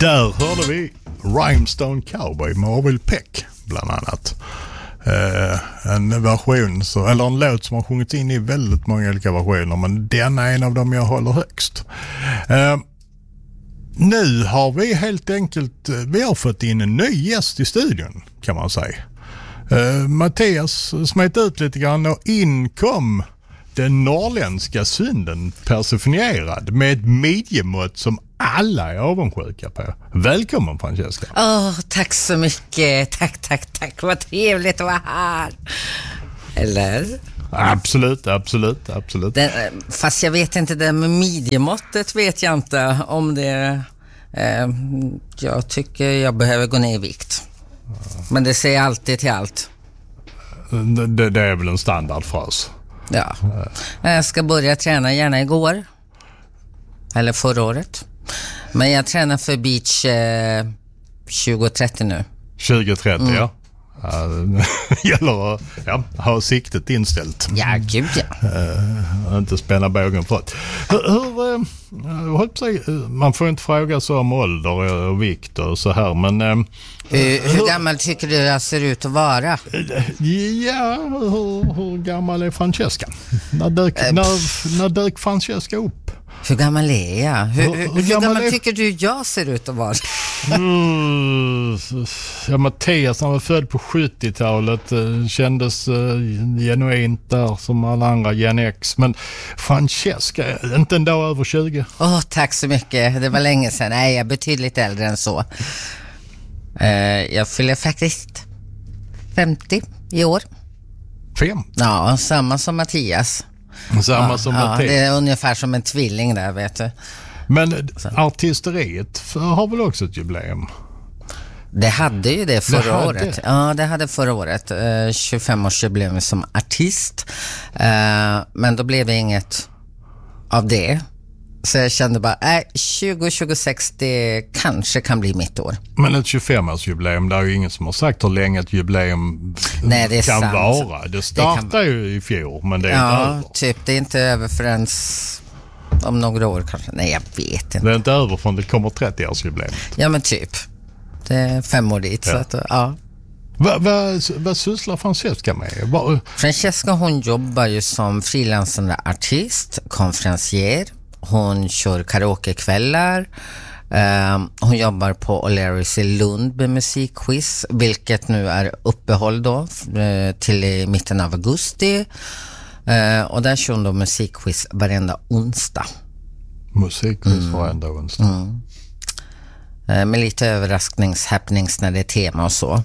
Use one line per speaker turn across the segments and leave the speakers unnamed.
Där hörde vi Rhinestone Cowboy med Orville Peck bland annat. En version, eller en låt som har sjungits in i väldigt många olika versioner, men denna är en av dem jag håller högst. Nu har vi helt enkelt fått in en ny gäst i studion, kan man säga. Mattias smet ut lite grann och inkom den norrländska synden personifierad med ett midjemått som alla är avundsjuka på. Välkommen, Francesca.
Tack så mycket. Tack. Vad trevligt att vara här. Eller?
Absolut.
Fast jag vet inte, det med midjemåttet vet jag inte om det. Jag tycker jag behöver gå ner i vikt. Men det säger alltid till allt.
Det är väl en standardfras.
Ja. Jag ska börja träna gärna igår. Eller förra året. Men jag tränar för beach 2030 nu.
2030, ja. Gäller att ha siktet inställt.
Ja, gud ja.
Inte spänna bågen för att. Man får inte fråga så om ålder och vikt och så här, men
hur gammal tycker du jag ser ut att vara?
Ja, hur gammal är Francesca? När dök Francesca upp?
Hur gammal är jag? Hur gammal tycker du jag ser ut att vara?
Mattias, han var född på 70-talet, kändes genuint där som alla andra Gen X. Men Francesca, inte en dag över 20.
Tack så mycket, det var länge sedan. Nej, jag är betydligt äldre än så. Jag fyller faktiskt 50 i år.
5?
Ja, samma som Mattias.
Mattias.
Det är ungefär som en tvilling där, vet du.
Men artisteriet har väl också ett jubileum?
Det hade ju det förra året. Ja, det hade förra året. 25-årsjubileum som artist. Men då blev det inget av det. Så jag kände bara, 2026 det kanske kan bli mitt år.
Men ett 25-årsjubileum, det är ju ingen som har sagt hur länge ett jubileum kan vara. Det startar ju i fjol, men det är inte över.
Typ, det är inte över förrän om några år kanske. Nej, jag vet inte.
Det är inte över förrän det kommer 30-årsjubileum.
Ja, men typ. Det är 5 år dit. Så att, ja.
Vad sysslar Francesca med?
Francesca, hon jobbar ju som frilansande artist, konferencier. Hon kör karaokekvällar. Hon jobbar på O'Learys i Lund med musikquiz, vilket nu är uppehåll då till i mitten av augusti. Och där kör hon då musikquiz varenda onsdag.
Musikquiz varenda onsdag.
Med lite överraskningshappenings när det är tema och så.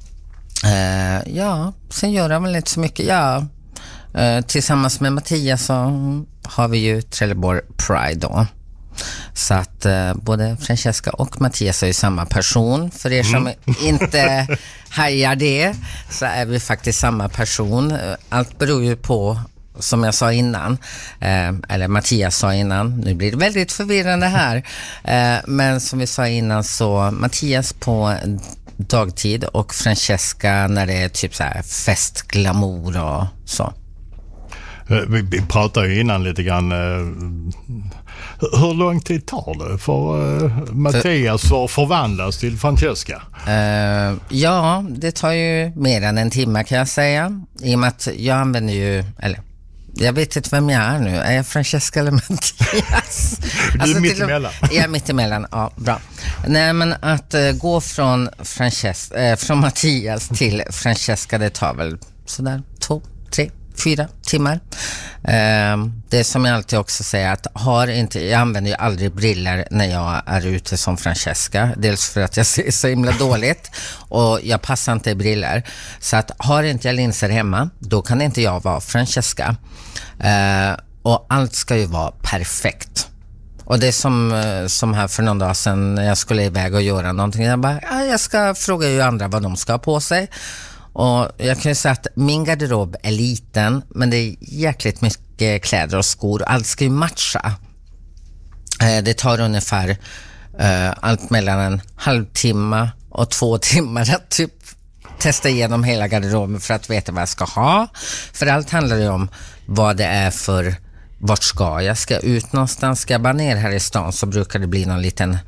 Sen gör han väl inte så mycket. Tillsammans med Mattias så har vi ju Trelleborg Pride då. Så att både Francesca och Mattias är ju samma person. För er som inte hajar det, så är vi faktiskt samma person. Allt beror ju på, som jag sa innan, eller Mattias sa innan, nu blir det väldigt förvirrande här, men som vi sa innan, så Mattias på dagtid och Francesca när det är typ så här fest, glamour och så.
Vi pratade ju innan lite grann. Hur lång tid tar det för Mattias att förvandlas till Francesca?
Det tar ju mer än en timme, kan jag säga. I och med att jag använder ju, eller jag vet inte vem jag är nu. Är jag Francesca eller Mattias?
Du är mittemellan.
Jag är mittemellan, ja, bra. Nej, men att gå från Mattias till Francesca, det tar väl sådär 2, 3, 4 timmar. Det som jag alltid också säger, att jag använder ju aldrig briller när jag är ute som Francesca. Dels för att jag ser så himla dåligt och jag passar inte i briller. Så att har inte jag linser hemma, då kan inte jag vara Francesca. Och allt ska ju vara perfekt. Och det är som här för någon dag sedan när jag skulle iväg och göra någonting. Jag ska fråga ju andra vad de ska ha på sig. Och jag kan ju säga att min garderob är liten, men det är jäkligt mycket kläder och skor. Allt ska ju matcha. Det tar ungefär allt mellan en halvtimme och 2 timmar att typ testa igenom hela garderoben för att veta vad jag ska ha. För allt handlar ju om vad det är för, vart ska jag? Ska jag ut någonstans? Ska jag bara ner här i stan, så brukar det bli någon liten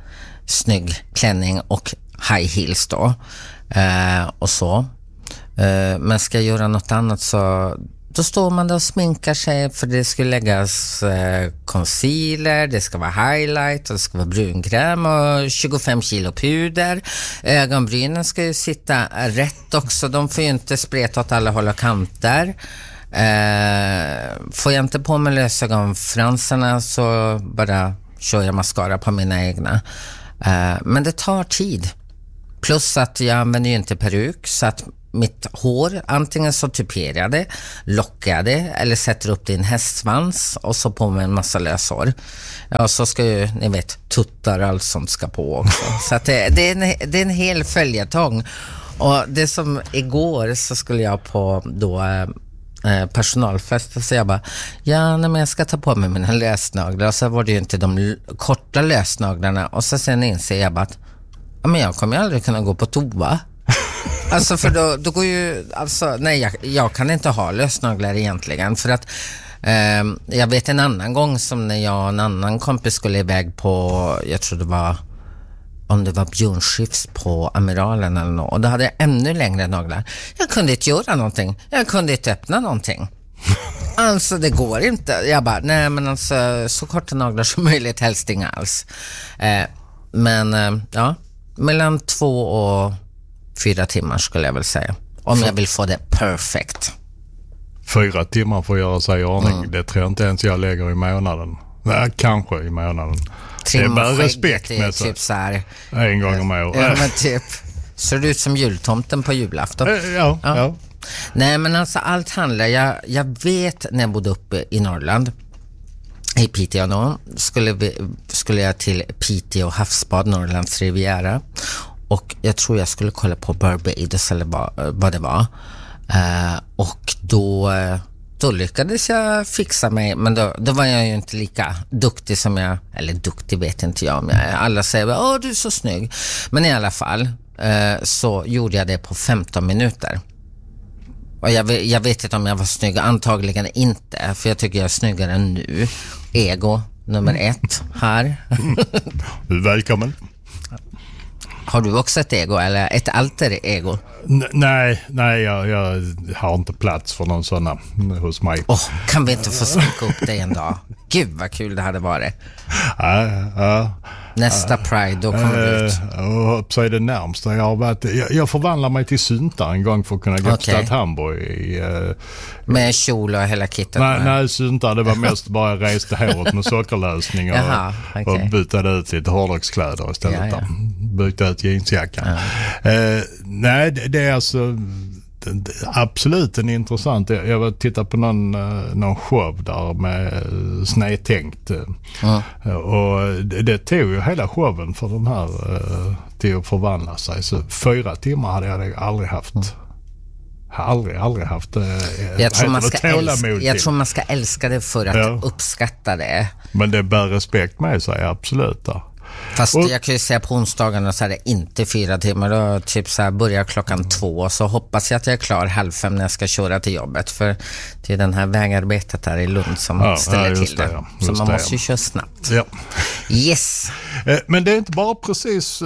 snygg klänning och high heels då. Och så. Men ska jag göra något annat så då står man där och sminkar sig, för det ska läggas concealer, det ska vara highlight, det ska vara brunkräm och 25 kilo puder. Ögonbrynen ska ju sitta rätt också, de får ju inte spreta åt alla håll och kanter. Får jag inte på mig lösögonfransarna så bara kör jag mascara på mina egna. Men det tar tid. Plus att jag använder ju inte peruk, så att mitt hår, antingen så typerar jag det, lockar jag det eller sätter upp det i en hästsvans och så på med en massa löshår. Ja, så ska ju, ni vet, tuttar och allt sånt ska på också. Så att det är en hel följetong. Och det som igår så skulle jag på då personalfest, så jag bara, men jag ska ta på mig mina lösnaglar, och så var det ju inte de korta lösnaglarna, och så sen inser jag bara att men jag kommer ju aldrig kunna gå på toa. Alltså för då går ju, alltså nej, jag kan inte ha lösnaglar egentligen, för att jag vet en annan gång som när jag och en annan kompis skulle iväg på, jag tror det var, om det var björnskifts på Amiralen eller något, och då hade jag ännu längre naglar. Jag kunde inte göra någonting, jag kunde inte öppna någonting. Alltså det går inte. Jag bara, nej men alltså så korta naglar som möjligt, helst inga alls. Men ja, mellan 2 och 4 timmar skulle jag väl säga. Om jag vill få det perfekt.
4 timmar för att göra sig i ordning. Det tror jag inte ens jag lägger i månaden. Nej, kanske i månaden. Det är bara respekt med sig.
Typ så här,
en gång om året.
Ja, men typ. Ser det ut som jultomten på julafton?
Ja.
Nej, men alltså allt handlar. Jag vet när jag bodde uppe i Norrland, i Piteå då, skulle jag till Piteå havsbad, Norrlands Riviera, och jag tror jag skulle kolla på Barbados eller vad det var, och då lyckades jag fixa mig, men då var jag ju inte lika duktig som jag, eller duktig vet inte jag om jag är. Alla säger, du är så snygg, men i alla fall så gjorde jag det på 15 minuter. Och jag vet inte om jag var snygg, antagligen inte, för jag tycker jag är snyggare än nu. Ego nummer 1 här.
Välkommen.
Har du också ett ego, eller ett alter ego?
Nej, jag har inte plats för någon sådana hos mig.
Kan vi inte få sminka upp dig en dag? Gud vad kul det hade varit. Nästa Pride, då kommer du ut.
Så är det närmsta jag har varit. Jag förvandlar mig till synta en gång för att kunna gå till Stad Hamburg
med kjol och hela kittet.
Nej, synta, det var mest bara reste håret med sockerlösning och bytade ut lite hårdrockskläder istället. Ja. Bytte ut jeansjackan. Nej, det är alltså absolut en intressant. Jag var titta på någon show där med snedtänkt. Och det tog ju hela showen för den här till att förvandla sig. Så 4 timmar hade jag aldrig haft. Aldrig haft.
Jag tror man ska älska det för att uppskatta det.
Men det bär respekt med sig, absolut. Där.
Fast jag kan ju säga på onsdagarna så är det inte 4 timmar. Då typ så här börjar 2:00, så hoppas jag att jag är klar 4:30 när jag ska köra till jobbet. För det är den här vägarbetet här i Lund som ställer till det. Så man måste ju köra snabbt.
Ja.
Yes.
Men det är inte bara precis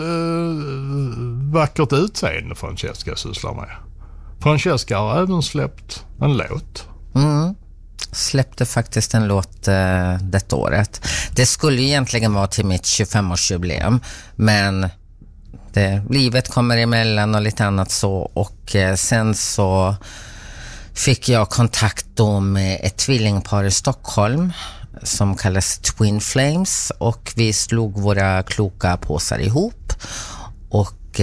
vackert utseende Francesca sysslar med. Francesca har även släppt en låt.
Släppte faktiskt en låt detta året. Det skulle ju egentligen vara till mitt 25-årsjubileum, men livet kommer emellan och lite annat så, och sen så fick jag kontakt då med ett tvillingpar i Stockholm som kallas Twin Flames, och vi slog våra kloka påsar ihop, och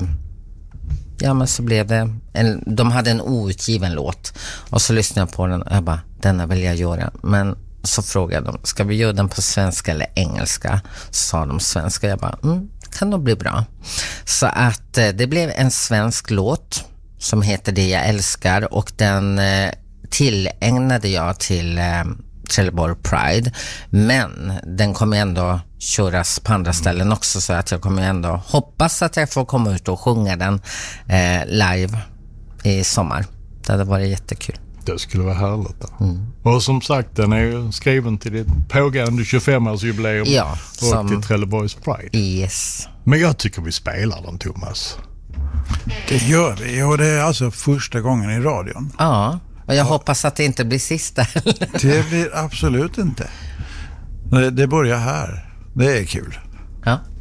men så blev det de hade en outgiven låt, och så lyssnade jag på den och jag bara, denna vill jag göra. Men så frågade de, ska vi göra den på svenska eller engelska? Så sa de svenska. Jag bara, kan nog bli bra. Så att det blev en svensk låt som heter Det jag älskar, och den tillägnade jag till Trelleborg Pride, men den kommer ändå köras på andra ställen också, så att jag kommer ändå hoppas att jag får komma ut och sjunga den live i sommar. Det hade varit jättekul.
Det skulle vara härligt. Och som sagt, den är ju skriven till ditt pågående 25-årsjubileum och till Trelleborgs Pride.
Yes.
Men jag tycker vi spelar den, Thomas.
Det gör vi, och det är alltså första gången i radion.
Ja, och jag hoppas att det inte blir sista.
Det blir absolut inte. Det börjar här. Det är kul.
Ja.